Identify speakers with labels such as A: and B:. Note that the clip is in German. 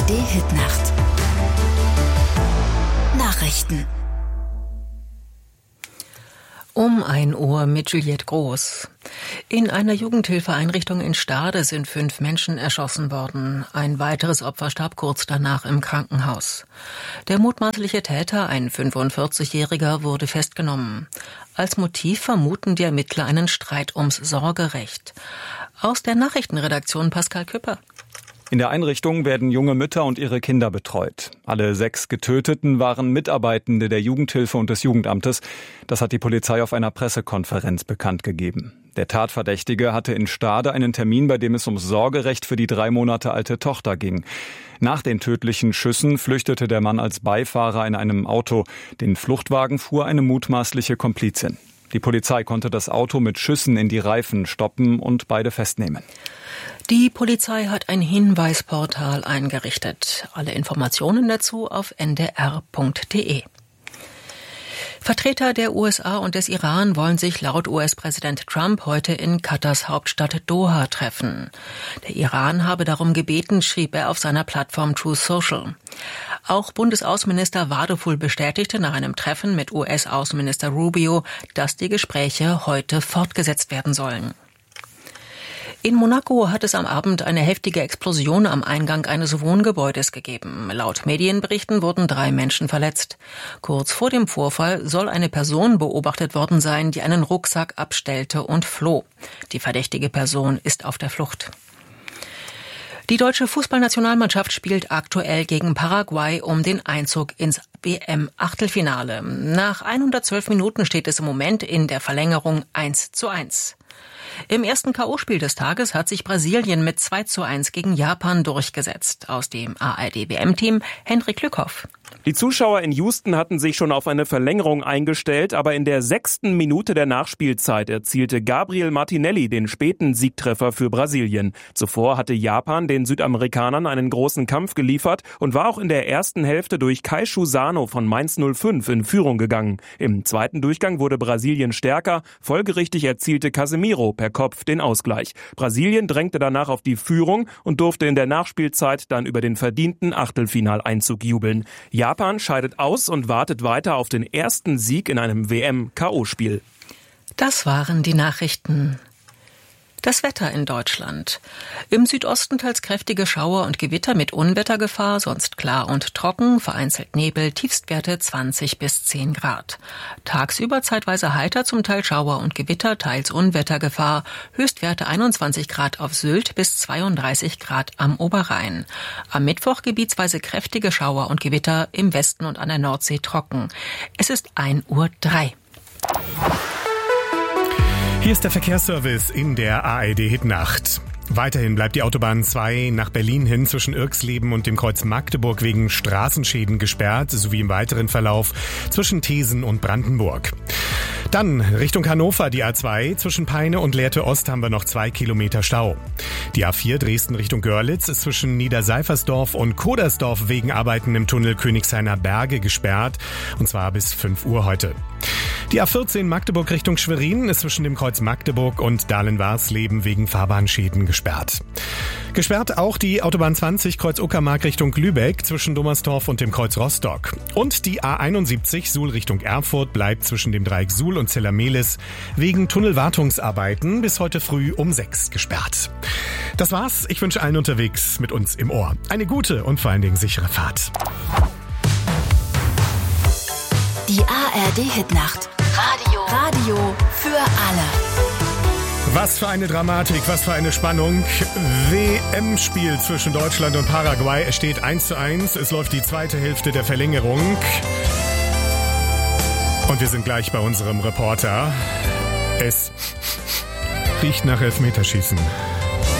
A: ARD-Hitnacht. Nachrichten.
B: Um 1 Uhr mit Juliette Groß. In einer Jugendhilfeeinrichtung in Stade sind 5 Menschen erschossen worden. Ein weiteres Opfer starb kurz danach im Krankenhaus. Der mutmaßliche Täter, ein 45-Jähriger, wurde festgenommen. Als Motiv vermuten die Ermittler einen Streit ums Sorgerecht. Aus der Nachrichtenredaktion Pascal Küpper.
C: In der Einrichtung werden junge Mütter und ihre Kinder betreut. Alle 6 Getöteten waren Mitarbeitende der Jugendhilfe und des Jugendamtes. Das hat die Polizei auf einer Pressekonferenz bekannt gegeben. Der Tatverdächtige hatte in Stade einen Termin, bei dem es ums Sorgerecht für die 3 Monate alte Tochter ging. Nach den tödlichen Schüssen flüchtete der Mann als Beifahrer in einem Auto. Den Fluchtwagen fuhr eine mutmaßliche Komplizin. Die Polizei konnte das Auto mit Schüssen in die Reifen stoppen und beide festnehmen.
B: Die Polizei hat ein Hinweisportal eingerichtet. Alle Informationen dazu auf ndr.de. Vertreter der USA und des Iran wollen sich laut US-Präsident Trump heute in Katars Hauptstadt Doha treffen. Der Iran habe darum gebeten, schrieb er auf seiner Plattform Truth Social. Auch Bundesaußenminister Wadeful bestätigte nach einem Treffen mit US-Außenminister Rubio, dass die Gespräche heute fortgesetzt werden sollen. In Monaco hat es am Abend eine heftige Explosion am Eingang eines Wohngebäudes gegeben. Laut Medienberichten wurden 3 Menschen verletzt. Kurz vor dem Vorfall soll eine Person beobachtet worden sein, die einen Rucksack abstellte und floh. Die verdächtige Person ist auf der Flucht. Die deutsche Fußballnationalmannschaft spielt aktuell gegen Paraguay um den Einzug ins WM-Achtelfinale. Nach 112 Minuten steht es im Moment in der Verlängerung 1:1. Im ersten K.O.-Spiel des Tages hat sich Brasilien mit 2:1 gegen Japan durchgesetzt. Aus dem ARD-WM-Team Henrik Lückhoff.
D: Die Zuschauer in Houston hatten sich schon auf eine Verlängerung eingestellt, aber in der 6. Minute der Nachspielzeit erzielte Gabriel Martinelli den späten Siegtreffer für Brasilien. Zuvor hatte Japan den Südamerikanern einen großen Kampf geliefert und war auch in der ersten Hälfte durch Keishu Sano von Mainz 05 in Führung gegangen. Im zweiten Durchgang wurde Brasilien stärker, folgerichtig erzielte Casemiro per Kopf den Ausgleich. Brasilien drängte danach auf die Führung und durfte in der Nachspielzeit dann über den verdienten Achtelfinaleinzug jubeln. Japan scheidet aus und wartet weiter auf den ersten Sieg in einem WM-K.O.-Spiel.
B: Das waren die Nachrichten. Das Wetter in Deutschland. Im Südosten teils kräftige Schauer und Gewitter mit Unwettergefahr, sonst klar und trocken, vereinzelt Nebel, Tiefstwerte 20 bis 10 Grad. Tagsüber zeitweise heiter, zum Teil Schauer und Gewitter, teils Unwettergefahr, Höchstwerte 21 Grad auf Sylt bis 32 Grad am Oberrhein. Am Mittwoch gebietsweise kräftige Schauer und Gewitter, im Westen und an der Nordsee trocken. Es ist 1:03 Uhr.
E: Hier ist der Verkehrsservice in der ARD-Hitnacht. Weiterhin bleibt die Autobahn 2 nach Berlin hin zwischen Irxleben und dem Kreuz Magdeburg wegen Straßenschäden gesperrt, sowie im weiteren Verlauf zwischen Thesen und Brandenburg. Dann Richtung Hannover die A2, zwischen Peine und Lehrte Ost haben wir noch 2 Kilometer Stau. Die A4 Dresden Richtung Görlitz ist zwischen Niederseifersdorf und Kodersdorf wegen Arbeiten im Tunnel Königshainer Berge gesperrt, und zwar bis 5 Uhr heute. Die A14 Magdeburg Richtung Schwerin ist zwischen dem Kreuz Magdeburg und Dahlen-Warsleben wegen Fahrbahnschäden gesperrt. Gesperrt auch die Autobahn 20 Kreuz Uckermark Richtung Lübeck zwischen Dommersdorf und dem Kreuz Rostock. Und die A71 Suhl Richtung Erfurt bleibt zwischen dem Dreieck Suhl und Zellermehlis wegen Tunnelwartungsarbeiten bis heute früh um 6 gesperrt. Das war's. Ich wünsche allen unterwegs mit uns im Ohr eine gute und vor allen Dingen sichere Fahrt.
A: Die ARD-Hitnacht. Radio für alle.
E: Was für eine Dramatik, was für eine Spannung. WM-Spiel zwischen Deutschland und Paraguay. Es steht 1:1. Es läuft die zweite Hälfte der Verlängerung. Und wir sind gleich bei unserem Reporter. Es riecht nach Elfmeterschießen.